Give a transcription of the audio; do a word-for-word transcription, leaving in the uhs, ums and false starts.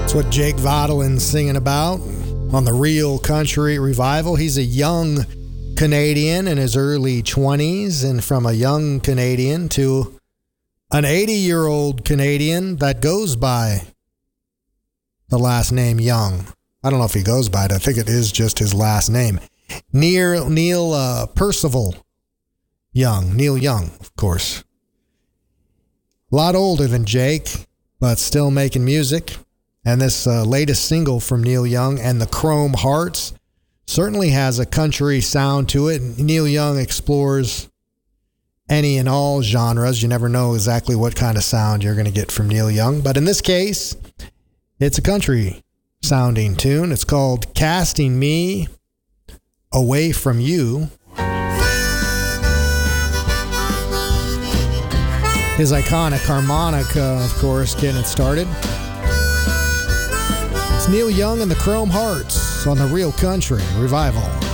That's what Jake Vaudelin's singing about on the Real Country Revival. He's a young Canadian in his early twenties, and from a young Canadian to an eighty-year-old Canadian that goes by the last name Young. I don't know if he goes by it. I think it is just his last name. Neil, Neil uh, Percival Young. Neil Young, of course. A lot older than Jake, but still making music. And this uh, latest single from Neil Young and the Chrome Hearts certainly has a country sound to it. Neil Young explores any and all genres. You never know exactly what kind of sound you're going to get from Neil Young. But in this case, it's a country sounding tune. It's called Casting Me Away From You. His iconic harmonica, of course, getting it started. It's Neil Young and the Chrome Hearts on the Real Country Revival.